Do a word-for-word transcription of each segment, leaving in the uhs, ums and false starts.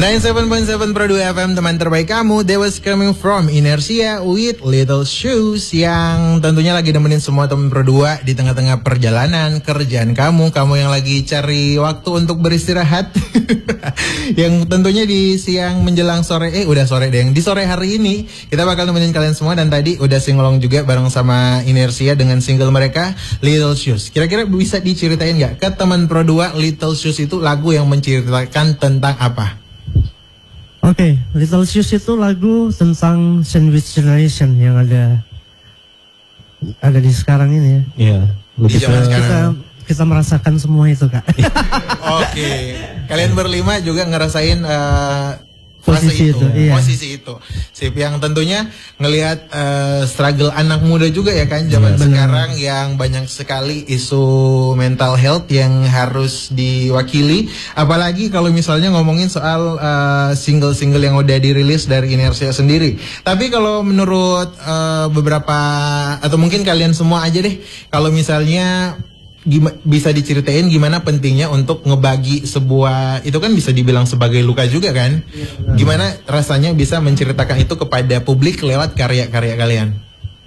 sembilan puluh tujuh koma tujuh Pro dua F M, teman terbaik kamu. They was coming from Inertia with Little Shoes, yang tentunya lagi nemenin semua teman Pro dua di tengah-tengah perjalanan kerjaan kamu. Kamu yang lagi cari waktu untuk beristirahat. Yang tentunya di siang menjelang sore, eh udah sore deh. Di sore hari ini kita bakal nemenin kalian semua. Dan tadi udah singelong juga bareng sama Inertia dengan single mereka Little Shoes. Kira-kira bisa diceritain gak ke teman Pro dua, Little Shoes itu lagu yang menceritakan tentang apa? Oke, okay, Little Shoes itu lagu tentang sandwich generation yang ada ada di sekarang ini ya. Iya. Di zaman sekarang. Kita, kita merasakan semua itu, Kak. Oke, okay. Kalian berlima juga ngerasain uh, posisi itu, itu iya. posisi itu. Sip, yang tentunya ngelihat uh, struggle anak muda juga ya kan zaman ya, sekarang bener. Yang banyak sekali isu mental health yang harus diwakili. Apalagi kalau misalnya ngomongin soal uh, single-single yang udah dirilis dari Inertia sendiri. Tapi kalau menurut uh, beberapa atau mungkin kalian semua aja deh, kalau misalnya Gima, bisa diceritain gimana pentingnya untuk ngebagi sebuah, itu kan bisa dibilang sebagai luka juga kan? Ya, gimana rasanya bisa menceritakan itu kepada publik lewat karya-karya kalian?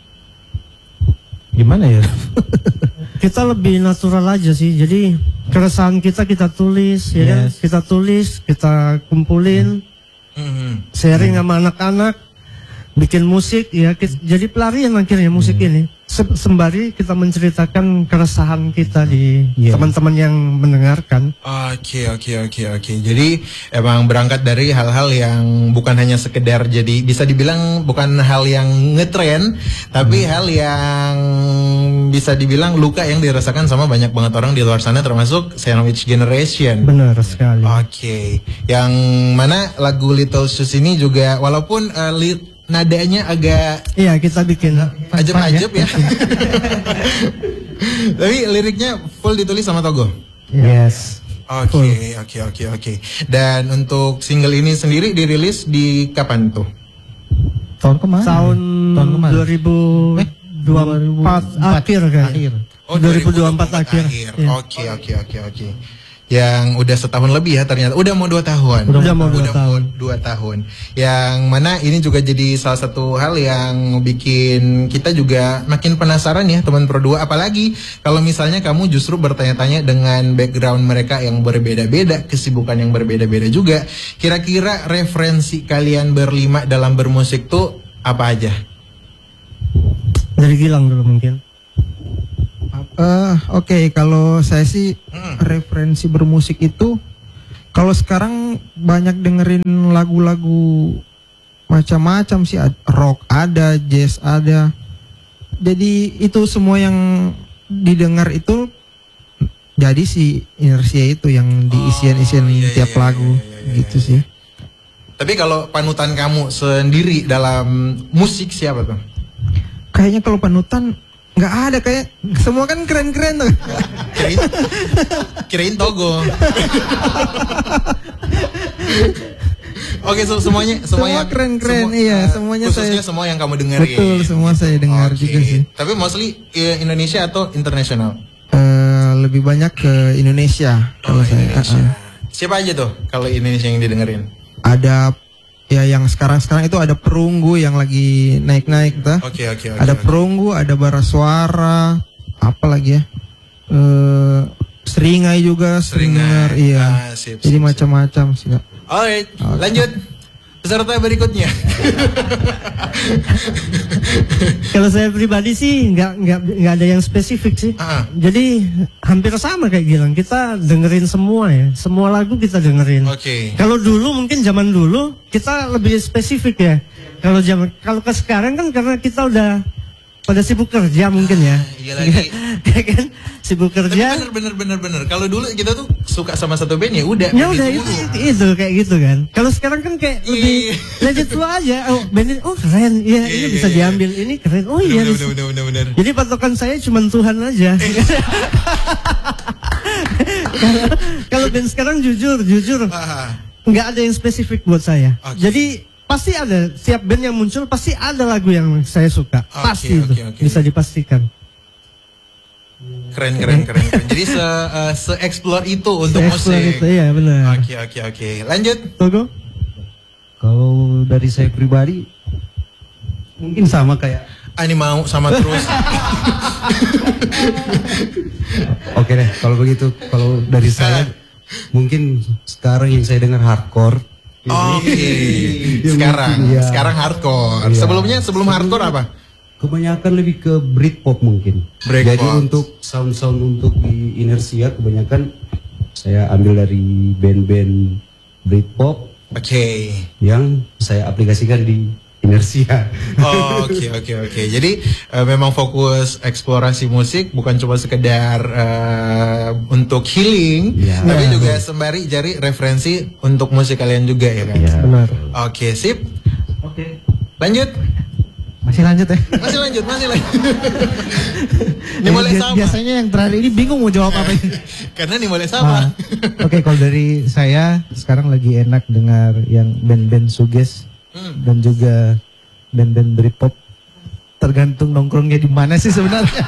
Gimana ya? Kita lebih natural aja sih. Jadi keresahan kita kita tulis, ya kan? Yes. Kita tulis, kita kumpulin, mm-hmm. sharing sama anak-anak, bikin musik ya. Kita, jadi pelarian akhirnya musik mm. ini. Sembari kita menceritakan keresahan kita di yeah. teman-teman yang mendengarkan. Oke, oke, oke, oke. Jadi emang berangkat dari hal-hal yang bukan hanya sekedar, jadi bisa dibilang bukan hal yang ngetren, tapi hmm. hal yang bisa dibilang luka yang dirasakan sama banyak banget orang di luar sana, termasuk sandwich generation. Benar sekali. Oke, yang mana lagu Little Shoes ini juga walaupun uh, lit nadanya agak, iya kita bikin ajeb-ajeb ya, tapi liriknya full ditulis sama Togo. Yes. Oke, oke, oke, oke. Dan untuk single ini sendiri dirilis di kapan tuh? Tahun kemarin. Tahun, Tahun kemarin. dua ribu dua puluh empat akhir kan? Akhir. Oh, dua ribu dua puluh empat akhir. Oke, oke, oke, oke. Yang udah setahun lebih ya ternyata. Udah mau dua tahun. Udah, udah mau dua udah tahun. Mau dua tahun. Yang mana ini juga jadi salah satu hal yang bikin kita juga makin penasaran ya teman Pro dua. Apalagi kalau misalnya kamu justru bertanya-tanya dengan background mereka yang berbeda-beda, kesibukan yang berbeda-beda juga. Kira-kira referensi kalian berlima dalam bermusik tuh apa aja? Dari Gilang dulu mungkin. Uh, Oke, okay. Kalau saya sih hmm. referensi bermusik itu, kalau sekarang banyak dengerin lagu-lagu macam-macam sih, rock ada, jazz ada. Jadi itu semua yang didengar itu jadi si Inertia itu yang diisian-isian oh, iya, tiap iya, lagu iya, iya, iya, gitu iya. sih. Tapi kalau panutan kamu sendiri dalam musik siapa tuh? Kayaknya kalau panutan nggak ada, kayak semua kan keren-keren tuh. Kirain, kirain Togo. Oke, so, semuanya semua keren-keren, iya, uh, semuanya khususnya saya, semua yang kamu dengar. Betul, semua saya dengar okay. juga sih. Tapi mostly ya, Indonesia atau internasional? Uh, lebih banyak ke Indonesia kalau oh, saya. Indonesia. Uh -uh. Siapa aja tuh kalau Indonesia yang didengerin? Ada ya yang sekarang-sekarang itu ada Perunggu yang lagi naik-naik tuh. Oke, oke, oke. Ada okay. Perunggu, ada Bara Suara, apa lagi ya? Uh, Seringai juga, Seringar, iya. Ah, sip, jadi sip, macam-macam sih. Alright, okay. Lanjut. Peserta berikutnya. Kalau saya pribadi sih nggak nggak nggak ada yang spesifik sih. Uh-huh. Jadi hampir sama kayak Gilang. Kita dengerin semua ya, semua lagu kita dengerin. Oke. Okay. Kalau dulu mungkin zaman dulu kita lebih spesifik ya. Kalau zaman kalau ke sekarang kan karena kita udah pada sibuk kerja mungkin ya. Iya lagi. Ya kan sibuk kerja. Tapi bener bener bener bener. Kalau dulu kita tuh suka sama satu band ya udah. Ya udah itu, itu, itu kayak gitu kan. Kalau sekarang kan kayak lebih legit lu aja. Oh band ini, oh keren. Ya ini bisa diambil. Ini keren. Oh iya. Bener bener bener bener. Jadi patokan saya cuma Tuhan aja. Kalau band sekarang jujur jujur nggak ada yang spesifik buat saya. Okay. Jadi pasti ada, setiap band yang muncul pasti ada lagu yang saya suka, okay, pasti okay, itu okay. Bisa dipastikan. Keren keren keren. keren. Jadi se uh, se explore itu untuk se musik. Itu, iya benar. Oke okay, oke okay, oke. Okay. Lanjut. Togo. Kalau dari saya pribadi mungkin sama kayak ah, ini mau sama terus. Oke deh, kalau begitu, kalau dari saya mungkin sekarang yang saya dengar hardcore. Oke, sekarang, ya. sekarang hardcore. Ya. Sebelumnya, sebelum hardcore apa? Kebanyakan lebih ke Britpop mungkin. Britpop. Jadi untuk sound-sound untuk di Inersia kebanyakan saya ambil dari band-band Britpop. Oke. Okay. Yang saya aplikasikan di Inersia. Oh, oke oke oke. Jadi uh, memang fokus eksplorasi musik bukan cuma sekedar uh, untuk healing, ya, tapi ya, juga ya. Sembari cari referensi untuk musik kalian juga ya kan. Ya, benar. Oke, sip. Oke. Lanjut. Masih lanjut ya? Masih lanjut, masih lanjut. Ini boleh sama. Biasanya yang terakhir ini bingung mau jawab apa ini. Karena ini boleh sama. Ah, Oke, okay, kalau dari saya sekarang lagi enak dengar yang band-band suges hmm. dan juga band-band Britpop. Tergantung nongkrongnya di mana sih sebenarnya.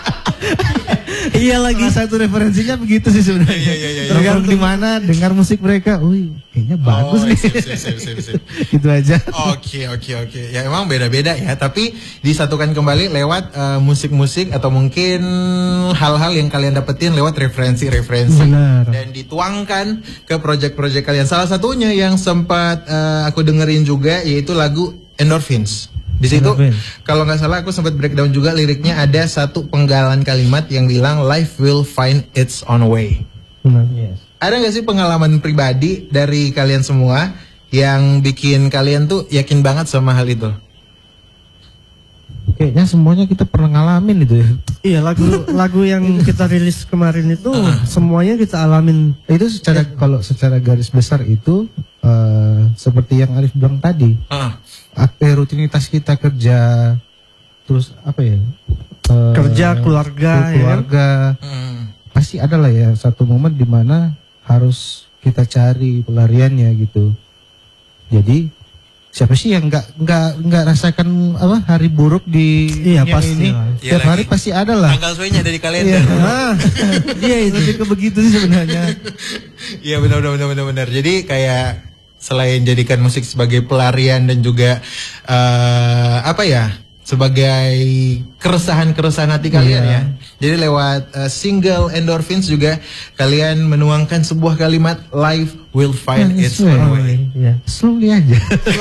Iya lagi satu referensinya begitu sih sebenarnya. Iya, iya, iya, tergantung di mana dengar musik mereka. Wih, kayaknya bagus oh, nih. Sip, sip, sip, sip, sip. Gitu aja. Oke, oke, oke. Ya emang beda-beda ya, tapi disatukan kembali lewat uh, musik-musik atau mungkin hal-hal yang kalian dapetin lewat referensi-referensi. Benar. Dan dituangkan ke project-project kalian. Salah satunya yang sempat uh, aku dengerin juga yaitu lagu Endorphins. Di situ kalau nggak salah aku sempat breakdown juga liriknya, ada satu penggalan kalimat yang bilang life will find its own way. Benar. Yes. Ada nggak sih pengalaman pribadi dari kalian semua yang bikin kalian tuh yakin banget sama hal itu? Kayaknya semuanya kita pernah ngalamin itu ya. Iya, lagu lagu yang kita rilis kemarin itu uh. semuanya kita alamin. Itu secara ya. Kalau secara garis besar itu uh, seperti yang Arif bilang tadi. Uh. Rutinitas kita kerja, terus apa ya? Uh, kerja, keluarga, keluarga. Ya. Hmm. Pasti ada lah ya satu momen di mana harus kita cari pelariannya gitu. Jadi siapa sih yang nggak nggak nggak rasakan apa hari buruk di iya, pasti ini? Setiap hari pasti ada lah. Tanggal suenya dari kalender. Iya, itu lebih ke begitu sih sebenarnya. Iya benar benar benar benar. Jadi kayak selain jadikan musik sebagai pelarian dan juga uh, apa ya, sebagai keresahan-keresahan hati kalian yeah. ya. Jadi lewat uh, single Endorphins juga kalian menuangkan sebuah kalimat life will find yeah, its own way. Yeah. Slowly aja.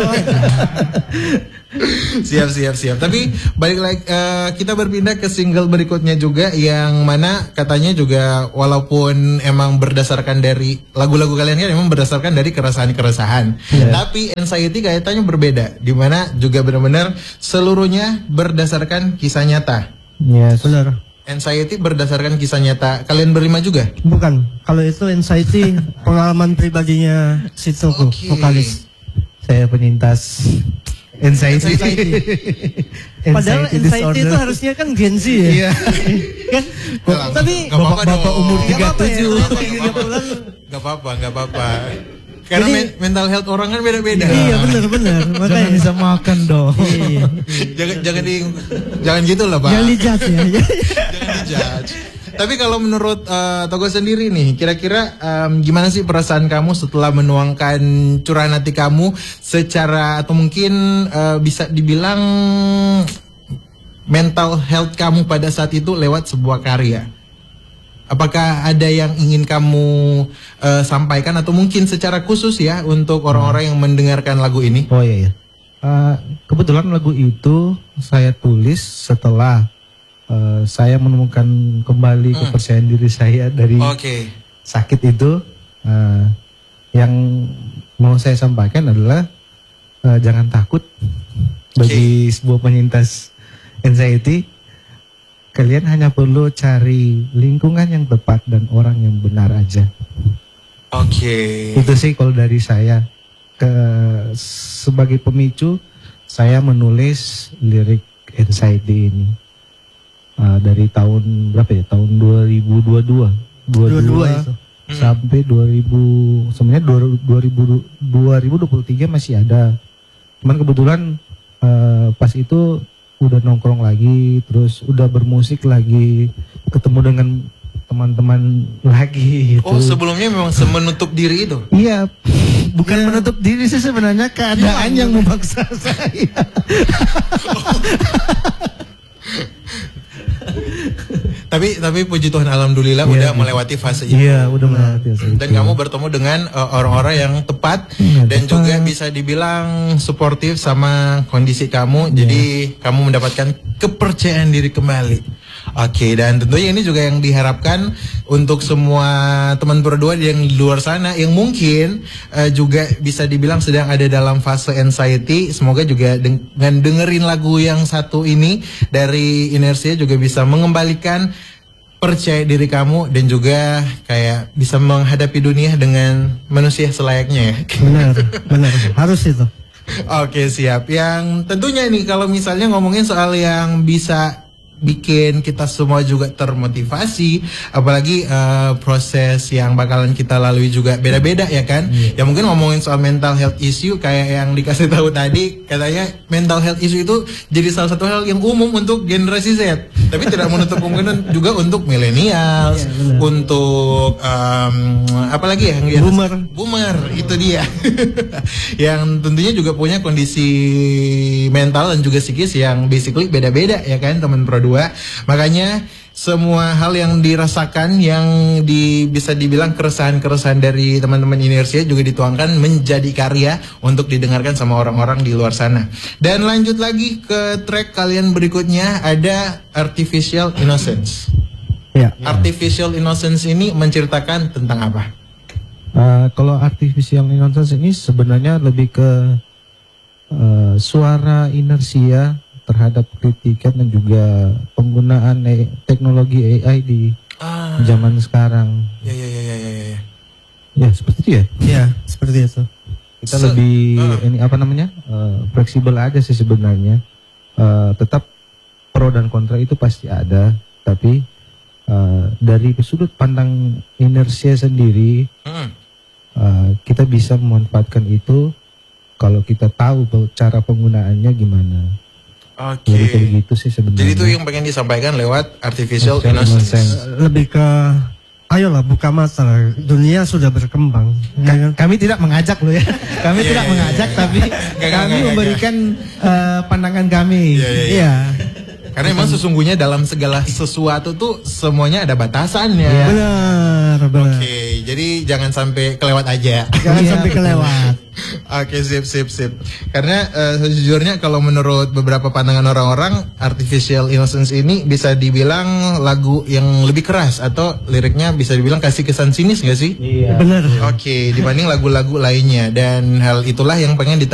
Siap siap siap. Tapi balik lagi uh, kita berpindah ke single berikutnya juga yang mana katanya juga walaupun emang berdasarkan dari lagu-lagu kalian kan emang berdasarkan dari keresahan-keresahan. Yeah. Tapi Anxiety kayaknya berbeda, dimana juga benar-benar seluruhnya berdasarkan kisah nyata. Yes, benar. Anxiety berdasarkan kisah nyata kalian berlima juga? Bukan. Kalau itu Anxiety pengalaman pribadinya situ okay. vokalis. Saya penyintas Anxiety. Anxiety. Padahal anxiety itu harusnya kan Gen Z ya. Iya. Kan? Nah, tapi bapak-bapak umur tiga puluh tujuh. Gak apa-apa, gak apa-apa. Karena jadi, men mental health orang kan beda-beda. Iya benar-benar. Jangan bisa makan dong. Iya. jangan jangan di jangan gitu lah Pak. Jangan dijudge ya. Jangan dijudge. Tapi kalau menurut uh, Togo sendiri nih, kira-kira um, gimana sih perasaan kamu setelah menuangkan curahan hati kamu secara atau mungkin uh, bisa dibilang mental health kamu pada saat itu lewat sebuah karya? Apakah ada yang ingin kamu uh, sampaikan atau mungkin secara khusus ya untuk orang-orang yang mendengarkan lagu ini? Oh iya, iya. Uh, kebetulan lagu itu saya tulis setelah Uh, saya menemukan kembali hmm. kepercayaan diri saya dari okay. sakit itu. Uh, yang mau saya sampaikan adalah uh, jangan takut bagi okay. sebuah penyintas anxiety. Kalian hanya perlu cari lingkungan yang tepat dan orang yang benar aja. Oke. Okay. Itu sih kalau dari saya. Ke sebagai pemicu saya menulis lirik anxiety ini. Uh, dari tahun berapa ya? Tahun dua ribu dua puluh dua. dua ribu dua puluh dua itu. Sampai dua ribu sebenarnya dua ribu dua puluh tiga masih ada. Cuman kebetulan uh, pas itu udah nongkrong lagi, terus udah bermusik lagi, ketemu dengan teman-teman lagi gitu. Oh, sebelumnya memang semenutup diri itu? Iya, bukan menutup diri sih sebenarnya, keadaan yang memaksa saya. Tapi tapi puji Tuhan, alhamdulillah Iya, udah gitu. melewati fase itu. Iya, udah melewati fase itu. Dan kamu bertemu dengan uh, orang-orang yang tepat Iya, dan tepat. juga bisa dibilang suportif sama kondisi kamu. Iya. Jadi kamu mendapatkan kepercayaan diri kembali. Oke, dan tentunya ini juga yang diharapkan untuk semua teman berdua yang di luar sana yang mungkin uh, juga bisa dibilang sedang ada dalam fase anxiety. Semoga juga dengan dengerin lagu yang satu ini dari Inersia juga bisa mengembalikan percaya diri kamu dan juga kayak bisa menghadapi dunia dengan manusia selayaknya ya. Benar, benar. Harus itu. Oke, siap. Yang tentunya nih kalau misalnya ngomongin soal yang bisa bikin kita semua juga termotivasi, apalagi uh, proses yang bakalan kita lalui juga beda-beda ya kan. Hmm. Ya mungkin ngomongin soal mental health issue kayak yang dikasih tahu tadi, katanya mental health issue itu jadi salah satu hal yang umum untuk generasi Z, tapi tidak menutup kemungkinan juga untuk millennials, Ya, untuk um, apa lagi ya? Yang Boomer. Boomer itu dia. Yang tentunya juga punya kondisi mental dan juga psikis yang basically beda-beda ya kan teman Pro dua. Makanya semua hal yang dirasakan yang di, bisa dibilang keresahan-keresahan dari teman-teman Inersia juga dituangkan menjadi karya untuk didengarkan sama orang-orang di luar sana. Dan lanjut lagi ke track kalian berikutnya, ada Artificial Innocence. Ya. Artificial Innocence ini menceritakan tentang apa? Uh, kalau artificial innocence ini sebenarnya lebih ke uh, suara Inersia terhadap kritikan dan juga penggunaan e- teknologi A I di Ah, zaman sekarang. ya ya ya ya ya. ya. Ya seperti itu ya. Ya, seperti itu. Kita Se- lebih uh. ini apa namanya uh, fleksibel aja sih sebenarnya. Uh, tetap pro dan kontra itu pasti ada, tapi uh, dari sudut pandang Inersia sendiri Hmm. uh, kita bisa memanfaatkan itu kalau kita tahu pe- cara penggunaannya gimana. Oke. Lebih kayak gitu sih sebenarnya. Jadi itu yang pengen disampaikan lewat Artificial Artificial Innocence. Innocence. Lebih ke ayolah buka mata lah. Dunia sudah berkembang. Ya kan? Kami tidak mengajak loh ya. Kami Iya, tidak iya, mengajak, iya. tapi Nggak, nggak, kami nggak, memberikan uh, pandangan kami. Iya, iya, iya. Karena memang sesungguhnya dalam segala sesuatu tuh semuanya ada batasannya. Benar, benar. Oke, jadi jangan sampai kelewat aja. Jangan Iya, sampai kelewat. Oke, sip, sip, sip. Karena eh, sejujurnya kalau menurut beberapa pandangan orang-orang, Artificial Innocence ini bisa dibilang lagu yang lebih keras atau liriknya bisa dibilang kasih kesan sinis gak sih? Iya. Benar. Oke, dibanding lagu-lagu lainnya. Dan hal itulah yang pengen